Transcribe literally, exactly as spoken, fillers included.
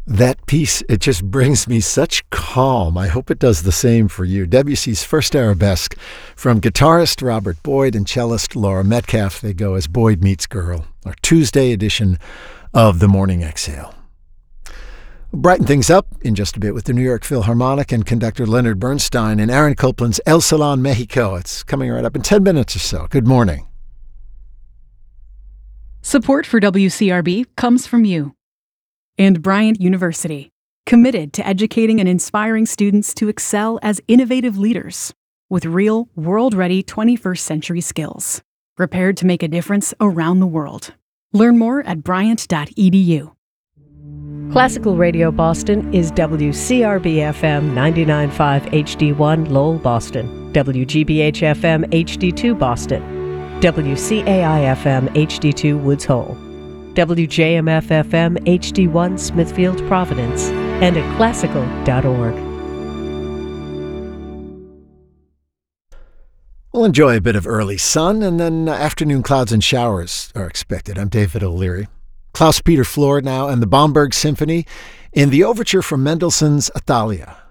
That piece, it just brings me such calm. I hope it does the same for you. Debussy's First Arabesque from guitarist Robert Boyd and cellist Laura Metcalf. They go as Boyd Meets Girl, our Tuesday edition of The Morning Exhale. We'll brighten things up in just a bit with the New York Philharmonic and conductor Leonard Bernstein and Aaron Copland's El Salon Mexico. It's coming right up in ten minutes or so. Good morning. Support for W C R B comes from you. And Bryant University, committed to educating and inspiring students to excel as innovative leaders with real, world-ready twenty-first century skills, prepared to make a difference around the world. Learn more at bryant dot e d u. Classical Radio Boston is W C R B F M ninety-nine point five H D one Lowell, Boston, W G B H F M H D two Boston, W C A I F M H D two Woods Hole, W J M F F M H D one Smithfield, Providence, and at classical dot org. We'll enjoy a bit of early sun, and then afternoon clouds and showers are expected. I'm David O'Leary. Klaus Peter Flohr now and the Bomberg Symphony in the overture from Mendelssohn's Athalia.